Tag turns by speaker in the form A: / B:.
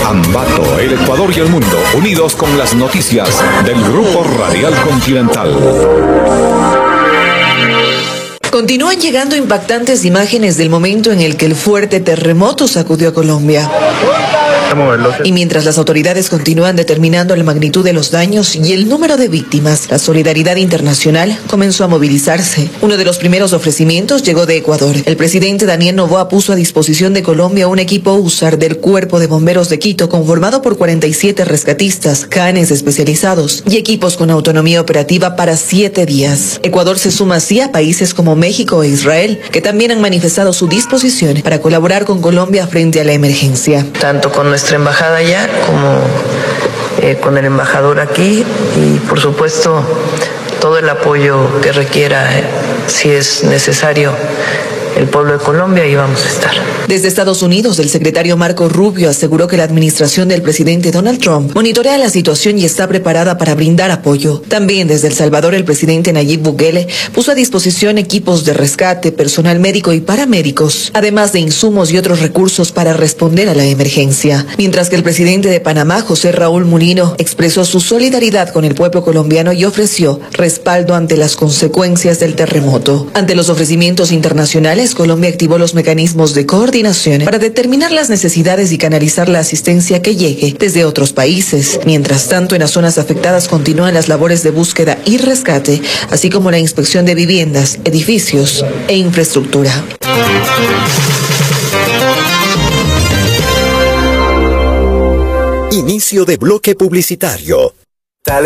A: Ambato, el Ecuador y el mundo, unidos con las noticias del Grupo Radial Continental.
B: Continúan llegando impactantes imágenes del momento en el que el fuerte terremoto sacudió a Colombia. Y mientras las autoridades continúan determinando la magnitud de los daños y el número de víctimas, la solidaridad internacional comenzó a movilizarse. Uno de los primeros ofrecimientos llegó de Ecuador. El presidente Daniel Noboa puso a disposición de Colombia un equipo USAR del Cuerpo de Bomberos de Quito conformado por 47 rescatistas, canes especializados y equipos con autonomía operativa para 7 días. Ecuador se suma así a países como México e Israel, que también han manifestado su disposición para colaborar con Colombia frente a la emergencia.
C: Tanto con nuestra embajada allá como con el embajador aquí y por supuesto todo el apoyo que requiera, si es necesario, el pueblo de Colombia, y vamos a estar.
B: Desde Estados Unidos, el secretario Marco Rubio aseguró que la administración del presidente Donald Trump monitorea la situación y está preparada para brindar apoyo. También desde El Salvador, el presidente Nayib Bukele puso a disposición equipos de rescate, personal médico y paramédicos, además de insumos y otros recursos para responder a la emergencia. Mientras que el presidente de Panamá, José Raúl Mulino, expresó su solidaridad con el pueblo colombiano y ofreció respaldo ante las consecuencias del terremoto. Ante los ofrecimientos internacionales, Colombia activó los mecanismos de coordinación para determinar las necesidades y canalizar la asistencia que llegue desde otros países. Mientras tanto, en las zonas afectadas continúan las labores de búsqueda y rescate, así como la inspección de viviendas, edificios e infraestructura.
D: Inicio de bloque publicitario.